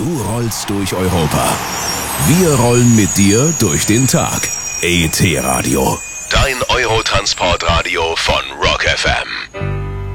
Du rollst durch Europa. Wir rollen mit dir durch den Tag. ET Radio. Dein Eurotransportradio von